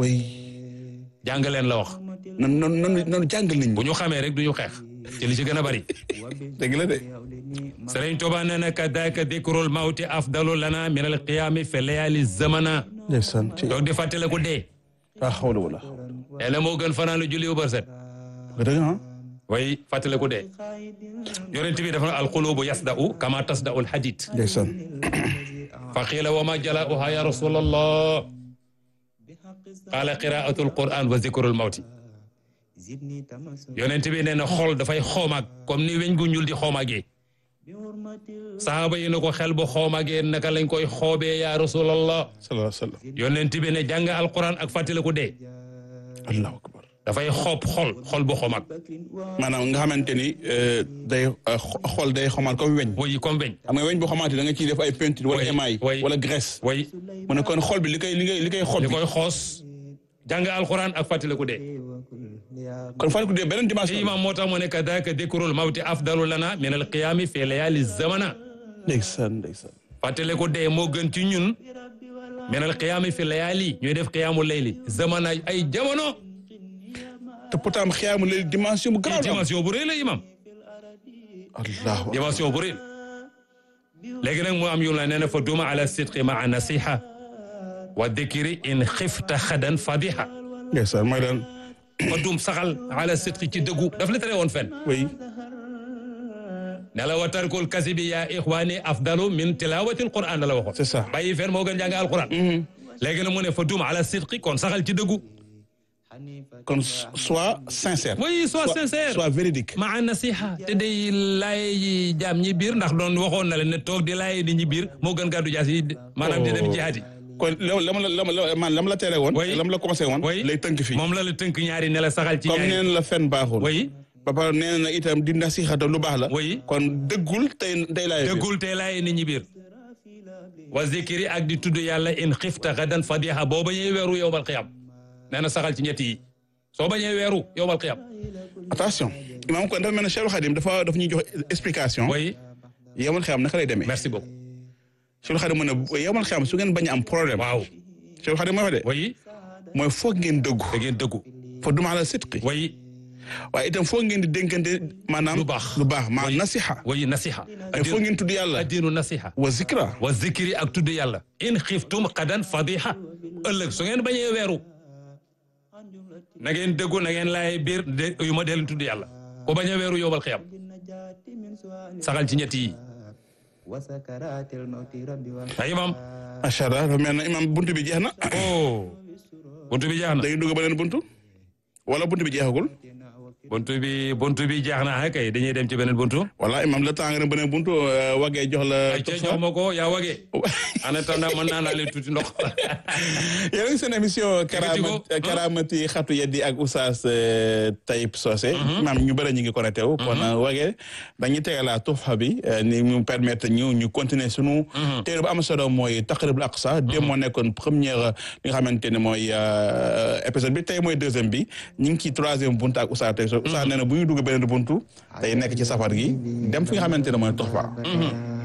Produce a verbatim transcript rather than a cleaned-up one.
oui. jàng leen la wax. noonu noonu noonu noonu jàngal nañ. bu ñu xamee rek du ñu xeex ci li ci gën a bari. dëgg la de. Sëriñ Tuubaa nee na kaddaaka dikrul mawti afdalu lana min al qiyaami fi layaali zamana. ndeysaan ci. donc di fàttale ko dee. ah xawla wala. nee na moo gën fanaan lu julli wu bër set. dëgg ah. way fàttale ko dee. yonent bi dafa ne alqulubu yasda'u kama tasda'u alhadid. ndeysaan. fa qiila wa ma jala'uha ya rasulallah. qaala qira'atul quran wa zikrul mawti. yonent bi nee na xol dafay xoomaag comme ni weñ gu ñuul di xoomaagee. sahaaba yi ne ko xel bu xoomaagee naka lañ koy xoobee ya rasulallah. sallallahu alayhi wa sallam. yonent bi ne jàng alquran ak fàttale ko dee. allahu akbar. dafay xoob xol xol bu xoomaag. maanaam nga xamante ni day xol day xomaat comme weñ. woy comme weñ. xam nga weñ boo xamante da nga ciy def ay peinture wala émail wala graisse. way mu ne kon xol bi li koy li koy li koy xob li bi. koy xoos jàng alquran ak fàttale ko dee. kon fàttali ko dee beneen dimension. imam moo tax mu ne kadaka dikrul mawti afdalu lana min al qiyaami fi layaali zamana. ndeysaan ndeysaan. fàttale ko dee moo gën ci ñun min al qiyaami fi layaali ñuy def qiyaamu layli zamana ay jamono. te pourtant xiyaamu léegi dimension bu grave. dimension bu rëy la imam. allahu dimension bu rëy. léegi nag mu am yu la nee na fa duma ala sidqi maa nasiha wa dikri in xifta xadan fadiha. ndeysaan mooy daan. fa dum saxal ala sidqi ci dëggu daf la tere woon fen. oui. ne la wa tarkul kasibi yaa ixwaani afdalu min tilawati alquran la la waxoon. c'est ça. bàyyi fen moo gën jàng alquran. léegi nag mu ne fa dum ala sidqi kon saxal ci dëggu. kon soit sincère. oui soit sincère soit véridique. maa nasiha te day laay jaam ñi biir ndax doon waxoon na leen ne toog di laay nit ñi biir moo gën gàddu jaas yi maanaam di dem jihaati. kon lam la lam la man lam la tere woon. oui lam la commencé woon. oui lay tënk fii. moom la la tënk ñaari ne la saxal ci comme ñaari. neen la fen baaxul. oui ba pare nee na itam di nasixata lu baax la. oui kon dëggul tey day laay. dëggul tey laay nit ñi biir. wa zikri ak di tudd yàlla in xifta gadan fadiha boo bañee weeru yowmal qiyam nee na saxal ci ñetti yi soo bañee weeru yowmal qiyam. attention. imaam kon dafa mel ne Cheikh Khadim dafa dafa ñuy jox explication. oui yowmal qiyam naka lay demee. merci beaucoup. Cheikh Khadim mu ne yowmal qiyam su ngeen bañ a am problème. waaw. Cheikh Khadim moo fa de. oui mooy foog ngeen dëggu. da ngeen dëggu. fa duma ala sidqi. oui waaye itam foog ngeen di dénkante maanaam. lu baax lu baax maa oui nasiha. oui nasiha. te foog ngeen tudd yàlla. addiinu nasiha. wa zikra. wa zikri ak tudd yàlla. in xiftum qadan fadiha ëllëg su ngeen bañee weeru. na ngeen dëggu na ngeen laay biir de yu ma dellu tudd yàlla. ko bañ a weeru yowmal xiyam. saxal ci ñett yi. ay imam. macha allah dafa mel ne imam buntu bi jeex na. oh buntu bi jeex na. dañuy dugg beneen buntu. wala buntu bi jeexagul. buntu bi buntu bi jeex na kay dañuy dem ci beneen buntu. voilà imam le temps nga ne beneen buntu wagee jox la. ay ca jox ma ko yaa wagee. en attendant mën naa naa leen tuuti ndox. yéen a ngi seen émission. Karaamati Karaamati Xatu Yeddi ak Oustaz Taib Socé. maam ñu bëri ñu ngi connecté wu. kon wagee dañuy tegala tufa bi ni mu permettre ñu ñu continuer sunu. téere bu am solo mooy Taqribul Aqsa. démb moo nekkoon première li nga xamante ne mooy épisode bi tey mooy deuxième bi ñu ngi ci troisième buntu ak Oustaz Taib Socé. Oustaz nee na bu ñu dugg beneen buntu tey nekk ci safar gi dem fi nga xamante ne mooy tufa.